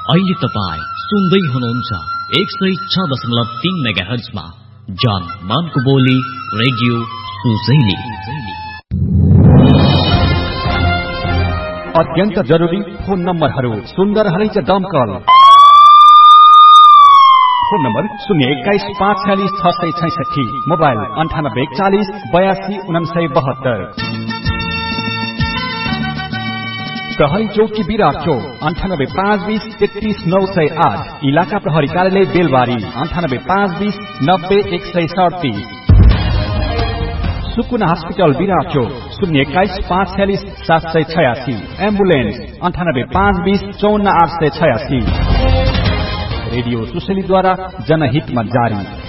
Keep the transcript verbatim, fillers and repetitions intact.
अहिले तपाईँ सुन्दै हुनुहुन्छ एक सय छ दशमलव तीन मेगाहर्जमा जान मानको बोली रेडियो सुसैली। अत्यन्त जरुरी फोन नम्बरहरू सुन्दर हरिच दमकल फोन नम्बर शून्य एक्काइस पाँच छ्यालिस छ सय छैसठी, मोबाइल अन्ठानब्बे एकचालिस बयासी उनासय बहत्तर। प्रहरी चौकी विराट चौक अन्ठानब्बे पाँच बीस तेत्तीस नौ सय आठ, इलाका प्रहरी कार्यालय बेलबारी अन्ठानब्बे पाँच बीस नब्बे एक सय सडतिस। सुकुना हस्पिटल विराट चौक शून्य एक्काइस पाँच छ्यालिस सात सय छयासी, एम्बुलेन्स अन्ठानब्बे पाँच बीस चौन्न आठ सय छयासी। रेडियो सुसैलीद्वारा जनहितमा जारी।